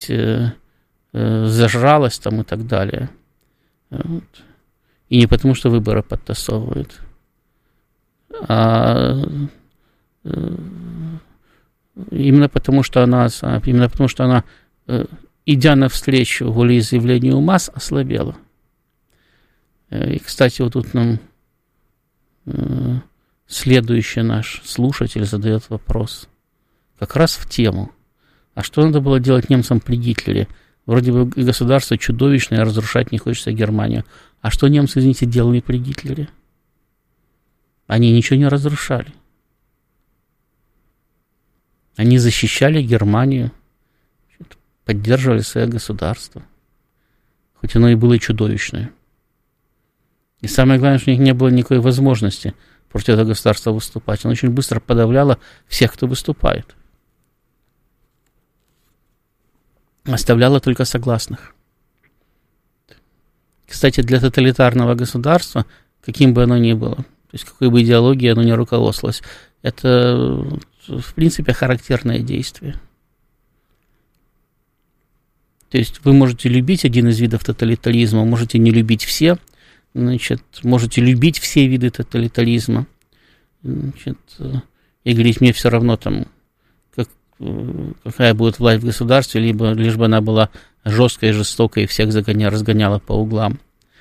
зажралась там и так далее. Вот. И не потому, что выборы подтасовывают, а именно потому, что она, идя навстречу волеизъявлению масс, ослабела. И, кстати, вот тут нам следующий наш слушатель задает вопрос как раз в тему. А что надо было делать немцам при Гитлере? Вроде бы государство чудовищное, разрушать не хочется Германию. А что немцы, извините, делали при Гитлере? Они ничего не разрушали. Они защищали Германию, поддерживали свое государство. Хоть оно и было чудовищное. И самое главное, что у них не было никакой возможности против этого государства выступать. Оно очень быстро подавляло всех, кто выступает. Оставляло только согласных. Кстати, для тоталитарного государства, каким бы оно ни было, то есть какой бы идеологией оно ни руководствовалось, это, в принципе, характерное действие. То есть вы можете любить один из видов тоталитаризма, можете не любить все, значит, можете любить все виды тоталитаризма, значит, и говорить, мне все равно там, какая будет власть в государстве, лишь бы она была жесткой, жестокой и всех разгоняла по углам.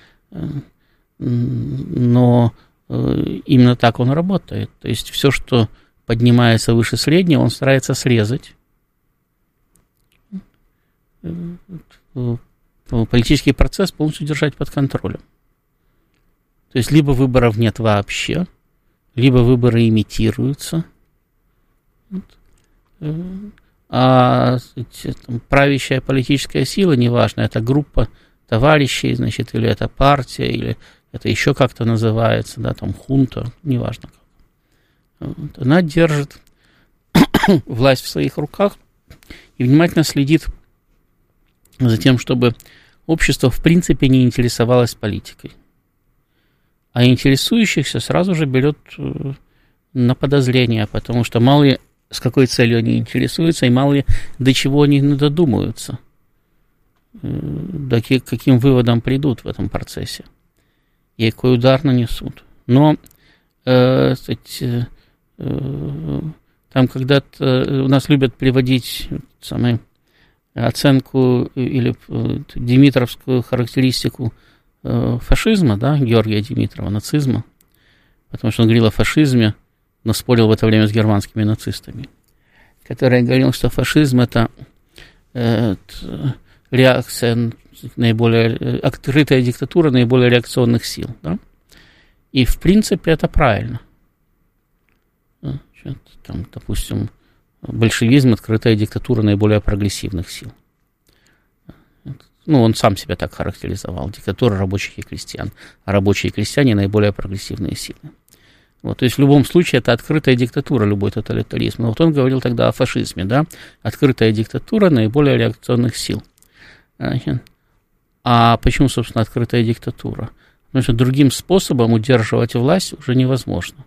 Но именно так он работает. То есть все, что поднимается выше среднего, он старается срезать. Политический процесс полностью держать под контролем. То есть либо выборов нет вообще, либо выборы имитируются. А правящая политическая сила, неважно, это группа товарищей, значит, или это партия, или это еще как-то называется, да, там хунта, неважно как. Вот. Она держит власть в своих руках и внимательно следит за тем, чтобы общество в принципе не интересовалось политикой. А интересующихся сразу же берет на подозрение, потому что мало ли с какой целью они интересуются, и мало ли до чего они додумаются, до каким выводам придут в этом процессе, и какой удар нанесут. Но там когда-то у нас любят приводить оценку или димитровскую характеристику фашизма, да, Георгия Димитрова, нацизма, потому что он говорил о фашизме, но спорил в это время с германскими нацистами, который говорил, что фашизм это реакция наиболее открытая диктатура наиболее реакционных сил, да? И в принципе это правильно. Там, допустим, большевизм открытая диктатура наиболее прогрессивных сил. Ну, он сам себя так характеризовал: диктатура рабочих и крестьян, а рабочие и крестьяне наиболее прогрессивные силы. Вот, то есть в любом случае это открытая диктатура, любой тоталитаризм. Но вот он говорил тогда о фашизме, да, открытая диктатура наиболее реакционных сил. А почему, собственно, открытая диктатура? Потому что другим способом удерживать власть уже невозможно.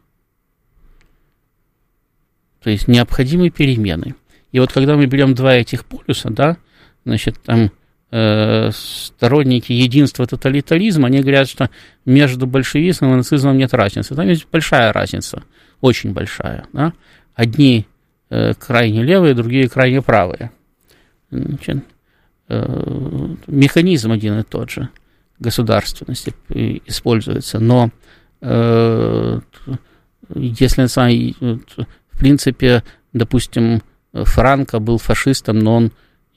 То есть необходимы перемены. И вот когда мы берем два этих полюса, да, значит, там сторонники единства тоталитаризма, они говорят, что между большевизмом и нацизмом нет разницы. Там есть большая разница, очень большая. Да? Одни крайне левые, другие крайне правые. Значит, механизм один и тот же государственности используется, но если в принципе, допустим, Франко был фашистом, но он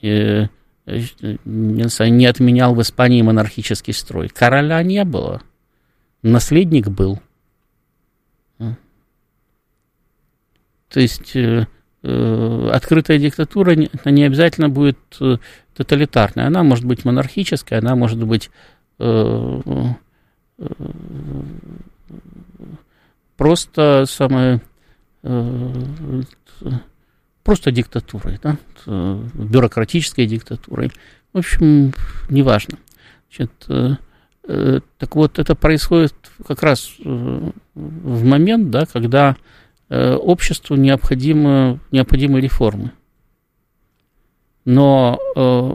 не отменял в Испании монархический строй. Короля не было, наследник был. То есть открытая диктатура не обязательно будет тоталитарной. Она может быть монархической, она может быть просто просто диктатурой, да? Бюрократической диктатурой. В общем, неважно. Значит, так вот, это происходит как раз в момент, да, когда обществу необходимы реформы. Но